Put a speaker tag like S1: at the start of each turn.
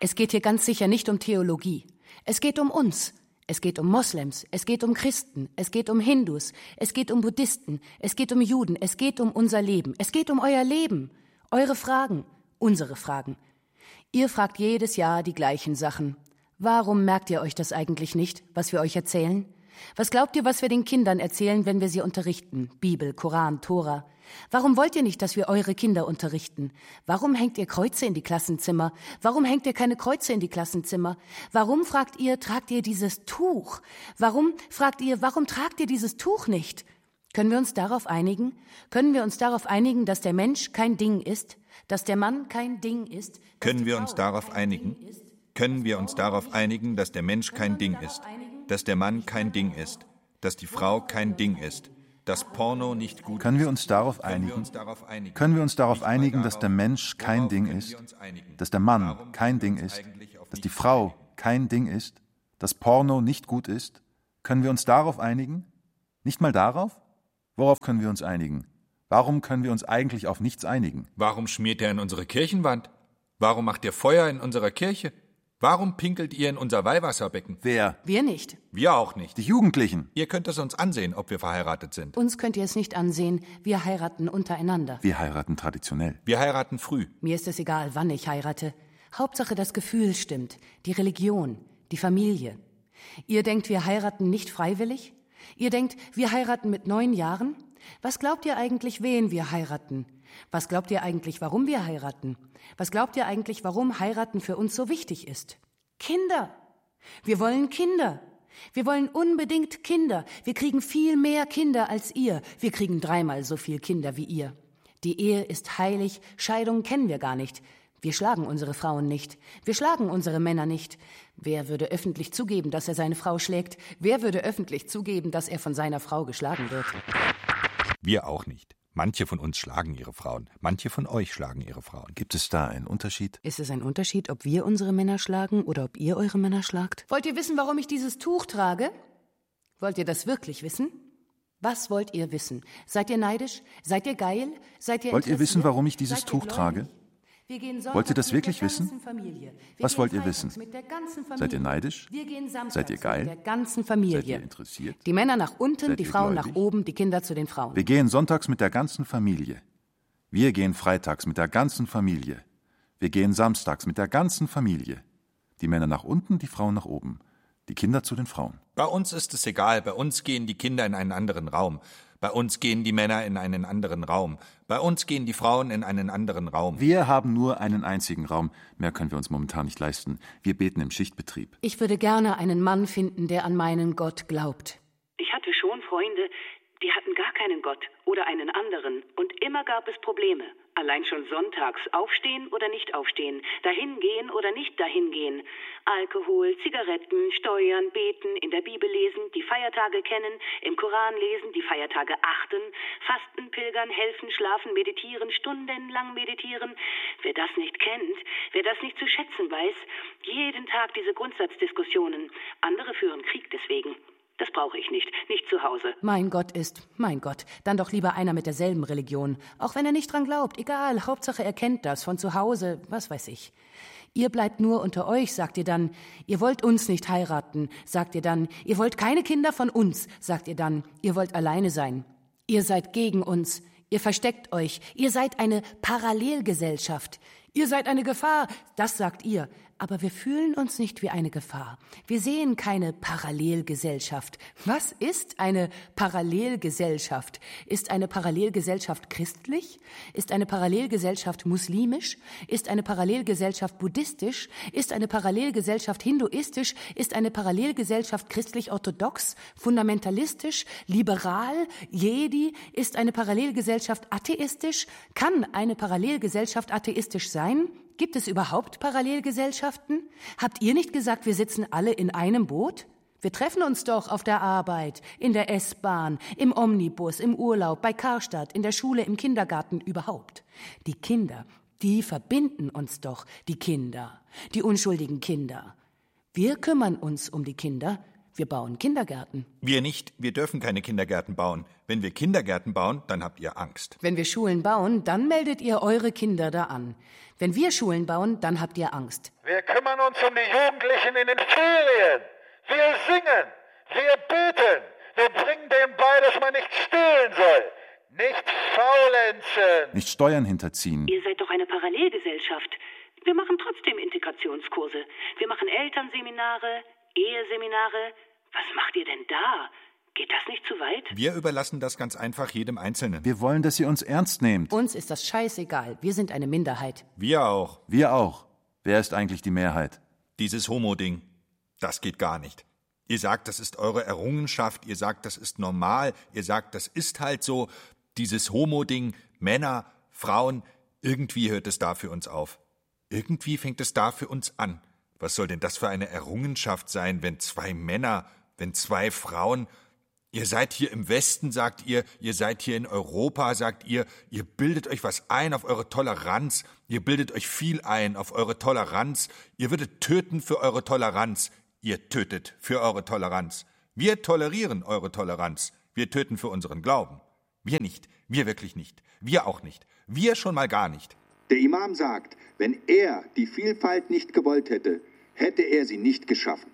S1: Es geht hier ganz sicher nicht um Theologie. Es geht um uns. Es geht um Moslems, es geht um Christen, es geht um Hindus, es geht um Buddhisten, es geht um Juden, es geht um unser Leben, es geht um euer Leben, eure Fragen, unsere Fragen. Ihr fragt jedes Jahr die gleichen Sachen. Warum merkt ihr euch das eigentlich nicht, was wir euch erzählen? Was glaubt ihr, was wir den Kindern erzählen, wenn wir sie unterrichten? Bibel, Koran, Tora. Warum wollt ihr nicht, dass wir eure Kinder unterrichten? Warum hängt ihr Kreuze in die Klassenzimmer? Warum hängt ihr keine Kreuze in die Klassenzimmer? Warum, fragt ihr, tragt ihr dieses Tuch? Warum, fragt ihr, warum tragt ihr dieses Tuch nicht? Können wir uns darauf einigen? Können wir uns darauf einigen, dass der Mensch kein Ding ist? Dass der Mann kein Ding ist?
S2: Können wir uns darauf einigen? Können wir uns darauf einigen, dass der Mensch kein Ding ist? Dass der Mann kein Ding ist? Dass die Frau kein Ding ist? Dass Porno nicht gut ist?
S3: Können wir uns darauf einigen? Können wir uns darauf einigen, dass der Mensch kein Ding ist? Dass der Mann kein Ding ist? Dass die Frau kein Ding ist? Dass Porno nicht gut ist? Können wir uns darauf einigen? Nicht mal darauf? Worauf können wir uns einigen? Warum können wir uns eigentlich auf nichts einigen?
S2: Warum schmiert er in unsere Kirchenwand? Warum macht er Feuer in unserer Kirche? Warum pinkelt ihr in unser Weihwasserbecken?
S3: Wer?
S1: Wir nicht.
S2: Wir auch nicht.
S3: Die Jugendlichen.
S2: Ihr könnt es uns ansehen, ob wir verheiratet sind.
S1: Uns könnt ihr es nicht ansehen. Wir heiraten untereinander.
S3: Wir heiraten traditionell.
S2: Wir heiraten früh.
S1: Mir ist es egal, wann ich heirate. Hauptsache, das Gefühl stimmt. Die Religion, die Familie. Ihr denkt, wir heiraten nicht freiwillig? Ihr denkt, wir heiraten mit 9 Jahren? Was glaubt ihr eigentlich, wen wir heiraten? Was glaubt ihr eigentlich, warum wir heiraten? Was glaubt ihr eigentlich, warum heiraten für uns so wichtig ist? Kinder. Wir wollen Kinder. Wir wollen unbedingt Kinder. Wir kriegen viel mehr Kinder als ihr. Wir kriegen 3-mal so viel Kinder wie ihr. Die Ehe ist heilig, Scheidung kennen wir gar nicht. Wir schlagen unsere Frauen nicht. Wir schlagen unsere Männer nicht. Wer würde öffentlich zugeben, dass er seine Frau schlägt? Wer würde öffentlich zugeben, dass er von seiner Frau geschlagen wird?
S2: Wir auch nicht. Manche von uns schlagen ihre Frauen. Manche von euch schlagen ihre Frauen.
S3: Gibt es da einen Unterschied?
S1: Ist es ein Unterschied, ob wir unsere Männer schlagen oder ob ihr eure Männer schlagt? Wollt ihr wissen, warum ich dieses Tuch trage? Wollt ihr das wirklich wissen? Was wollt ihr wissen? Seid ihr neidisch? Seid ihr geil? Seid ihr
S3: Wollt ihr wissen, warum ich dieses
S1: Seid ihr
S3: Tuch trage? Wollt ihr das wirklich wissen? Was wollt ihr wissen? Seid ihr neidisch? Seid ihr geil?
S1: Mit der ganzen Familie.
S3: Seid ihr interessiert?
S1: Die Männer nach unten,
S3: Seid
S1: die
S3: ihr
S1: Frauen
S3: gläubig?
S1: nach oben, die Kinder zu den Frauen.
S3: Wir gehen sonntags mit der ganzen Familie. Wir gehen freitags mit der ganzen Familie. Wir gehen samstags mit der ganzen Familie. Die Männer nach unten, die Frauen nach oben. Die Kinder zu den Frauen.
S2: Bei uns ist es egal. Bei uns gehen die Kinder in einen anderen Raum. Bei uns gehen die Männer in einen anderen Raum. Bei uns gehen die Frauen in einen anderen Raum.
S3: Wir haben nur einen einzigen Raum. Mehr können wir uns momentan nicht leisten. Wir beten im Schichtbetrieb.
S1: Ich würde gerne einen Mann finden, der an meinen Gott glaubt.
S4: Ich hatte schon Freunde, die hatten gar keinen Gott oder einen anderen. Und immer gab es Probleme. Allein schon sonntags aufstehen oder nicht aufstehen, dahin gehen oder nicht dahin gehen. Alkohol, Zigaretten, Steuern, beten, in der Bibel lesen, die Feiertage kennen, im Koran lesen, die Feiertage achten, fasten, pilgern, helfen, schlafen, meditieren, stundenlang meditieren. Wer das nicht kennt, wer das nicht zu schätzen weiß, jeden Tag diese Grundsatzdiskussionen. Andere führen Krieg deswegen. Das brauche ich nicht, nicht zu Hause.
S1: Mein Gott ist, mein Gott, dann doch lieber einer mit derselben Religion. Auch wenn er nicht dran glaubt, egal, Hauptsache er kennt das, von zu Hause, was weiß ich. Ihr bleibt nur unter euch, sagt ihr dann. Ihr wollt uns nicht heiraten, sagt ihr dann. Ihr wollt keine Kinder von uns, sagt ihr dann. Ihr wollt alleine sein. Ihr seid gegen uns. Ihr versteckt euch. Ihr seid eine Parallelgesellschaft. Ihr seid eine Gefahr, das sagt ihr. Aber wir fühlen uns nicht wie eine Gefahr. Wir sehen keine Parallelgesellschaft. Was ist eine Parallelgesellschaft? Ist eine Parallelgesellschaft christlich? Ist eine Parallelgesellschaft muslimisch? Ist eine Parallelgesellschaft buddhistisch? Ist eine Parallelgesellschaft hinduistisch? Ist eine Parallelgesellschaft christlich-orthodox, fundamentalistisch, liberal, Jedi? Ist eine Parallelgesellschaft atheistisch? Kann eine Parallelgesellschaft atheistisch sein? Gibt es überhaupt Parallelgesellschaften? Habt ihr nicht gesagt, wir sitzen alle in einem Boot? Wir treffen uns doch auf der Arbeit, in der S-Bahn, im Omnibus, im Urlaub, bei Karstadt, in der Schule, im Kindergarten, überhaupt. Die Kinder, die verbinden uns doch, die Kinder, die unschuldigen Kinder. Wir kümmern uns um die Kinder. Wir bauen Kindergärten.
S2: Wir nicht, wir dürfen keine Kindergärten bauen. Wenn wir Kindergärten bauen, dann habt ihr Angst.
S1: Wenn wir Schulen bauen, dann meldet ihr eure Kinder da an. Wenn wir Schulen bauen, dann habt ihr Angst.
S5: Wir kümmern uns um die Jugendlichen in den Ferien. Wir singen, wir beten, wir bringen dem bei, dass man nicht stehlen soll. Nicht faulenzen.
S3: Nicht Steuern hinterziehen.
S4: Ihr seid doch eine Parallelgesellschaft. Wir machen trotzdem Integrationskurse. Wir machen Elternseminare, Eheseminare. Was macht ihr denn da? Geht das nicht zu weit?
S2: Wir überlassen das ganz einfach jedem Einzelnen.
S3: Wir wollen, dass ihr uns ernst nehmt.
S1: Uns ist das scheißegal. Wir sind eine Minderheit.
S2: Wir auch.
S3: Wir auch. Wer ist eigentlich die Mehrheit?
S2: Dieses Homo-Ding, das geht gar nicht. Ihr sagt, das ist eure Errungenschaft. Ihr sagt, das ist normal. Ihr sagt, das ist halt so. Dieses Homo-Ding, Männer, Frauen, irgendwie hört es da für uns auf. Irgendwie fängt es da für uns an. Was soll denn das für eine Errungenschaft sein, wenn 2 Männer, wenn 2 Frauen... Ihr seid hier im Westen, sagt ihr seid hier in Europa, sagt ihr bildet euch was ein auf eure Toleranz, ihr bildet euch viel ein auf eure Toleranz, ihr würdet töten für eure Toleranz, ihr tötet für eure Toleranz. Wir tolerieren eure Toleranz, wir töten für unseren Glauben. Wir nicht, wir wirklich nicht, wir auch nicht, wir schon mal gar nicht.
S6: Der Imam sagt, wenn er die Vielfalt nicht gewollt hätte, hätte er sie nicht geschaffen.